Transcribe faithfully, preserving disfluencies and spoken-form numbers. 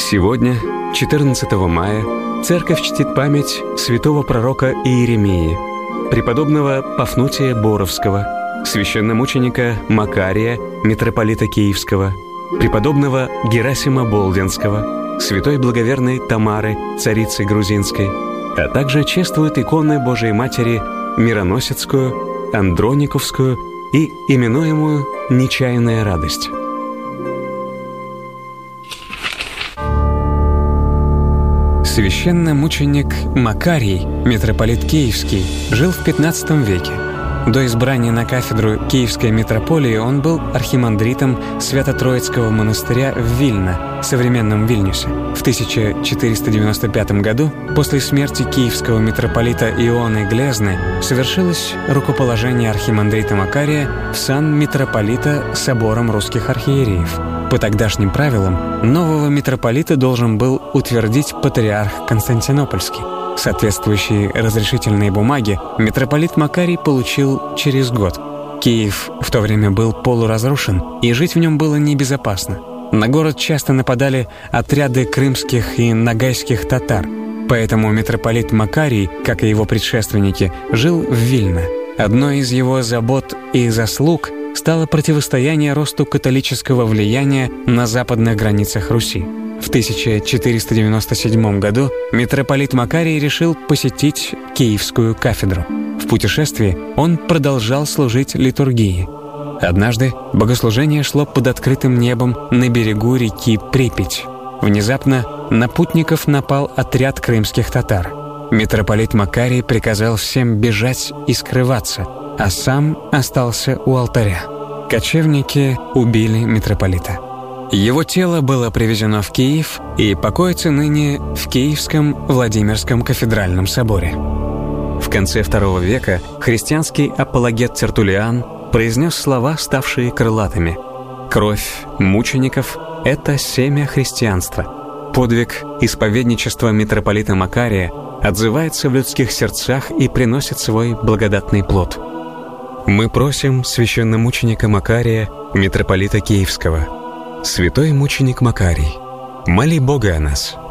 Сегодня, четырнадцатого мая, Церковь чтит память святого пророка Иеремии, преподобного Пафнутия Боровского, священномученика Макария, митрополита Киевского, преподобного Герасима Болдинского, святой благоверной Тамары, царицы грузинской, а также чествуют иконы Божией Матери Мироносицкую, Андрониковскую и именуемую «Нечаянная радость». Священномученик Макарий, митрополит Киевский, жил в пятнадцатом веке. До избрания на кафедру Киевской митрополии он был архимандритом Свято-Троицкого монастыря в Вильно, современном Вильнюсе. В тысяча четыреста девяносто пятом году, после смерти киевского митрополита Ионы Глезны, совершилось рукоположение архимандрита Макария в сан митрополита собором русских архиереев. По тогдашним правилам, нового митрополита должен был утвердить патриарх Константинопольский. Соответствующие разрешительные бумаги митрополит Макарий получил через год. Киев в то время был полуразрушен, и жить в нем было небезопасно. На город часто нападали отряды крымских и ногайских татар, поэтому митрополит Макарий, как и его предшественники, жил в Вильно. Одной из его забот и заслуг стало противостояние росту католического влияния на западных границах Руси. В тысяча четыреста девяносто седьмом году митрополит Макарий решил посетить Киевскую кафедру. В путешествии он продолжал служить литургии. Однажды богослужение шло под открытым небом на берегу реки Припять. Внезапно на путников напал отряд крымских татар. Митрополит Макарий приказал всем бежать и скрываться, а сам остался у алтаря. Кочевники убили митрополита. Его тело было привезено в Киев и покоится ныне в Киевском Владимирском кафедральном соборе. В конце второго века христианский апологет Тертуллиан произнес слова, ставшие крылатыми: «Кровь мучеников – это семя христианства». Подвиг исповедничества митрополита Макария отзывается в людских сердцах и приносит свой благодатный плод. Мы просим священномученика Макария, митрополита Киевского: «Святой мученик Макарий, моли Бога о нас».